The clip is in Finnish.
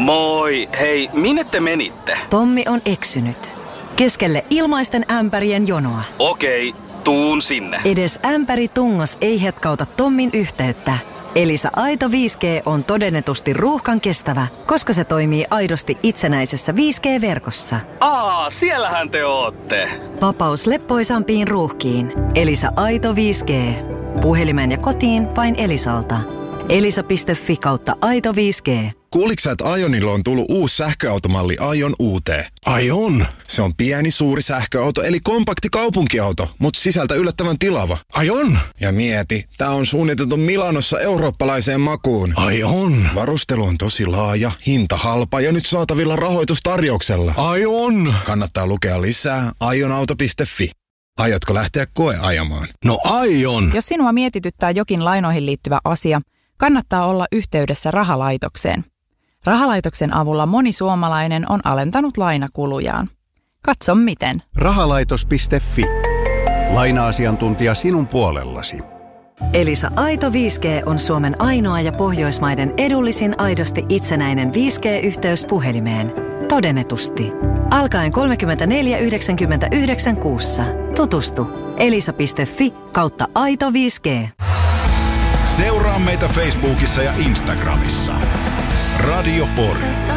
Moi, hei, minne te menitte? Tommi on eksynyt. Keskelle ilmaisten ämpärien jonoa. Okei, tuun sinne. Edes ämpäri tungos ei hetkauta Tommin yhteyttä. Elisa Aito 5G on todennetusti ruuhkan kestävä, koska se toimii aidosti itsenäisessä 5G-verkossa. Siellähän te ootte. Vapaus leppoisampiin ruuhkiin. Elisa Aito 5G. Puhelimeen ja kotiin vain Elisalta. elisa.fi/Aito 5G. Kuuliksä, että Aionilla on tullut uusi sähköautomalli Aion UT? Aion? Se on pieni, suuri sähköauto, eli kompakti kaupunkiauto, mutta sisältä yllättävän tilava. Aion? Ja mieti, tää on suunniteltu Milanossa eurooppalaiseen makuun. Aion? Varustelu on tosi laaja, hinta halpa ja nyt saatavilla rahoitustarjouksella. Aion? Kannattaa lukea lisää aionauto.fi. Aiotko lähteä koeajamaan? No aion! Jos sinua mietityttää jokin lainoihin liittyvä asia, kannattaa olla yhteydessä rahalaitokseen. Rahalaitoksen avulla moni suomalainen on alentanut lainakulujaan. Katso miten. Rahalaitos.fi. Laina-asiantuntija sinun puolellasi. Elisa Aito 5G on Suomen ainoa ja Pohjoismaiden edullisin aidosti itsenäinen 5G-yhteys puhelimeen. Todennetusti. Alkaen 34,99 kuussa. Tutustu. elisa.fi/Aito 5G. Seuraa meitä Facebookissa ja Instagramissa. Radio Pori.